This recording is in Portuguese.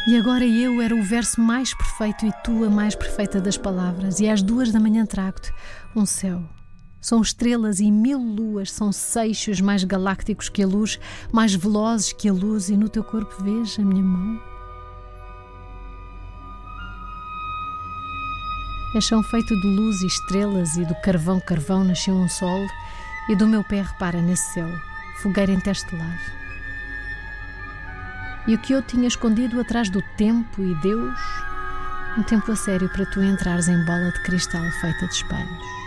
E agora eu era o verso mais perfeito e tu a mais perfeita das palavras, e às 2 da manhã trago-te um céu. São estrelas e 1000 luas, são seixos mais galácticos que a luz, mais velozes que a luz, e no teu corpo vejo a minha mão. És chão feito de luz e estrelas, e do carvão nasceu um sol, e do meu pé repara nesse céu, fogueira interestelar. E o que eu tinha escondido atrás do tempo e Deus, um tempo a sério para tu entrares em bola de cristal feita de espelhos.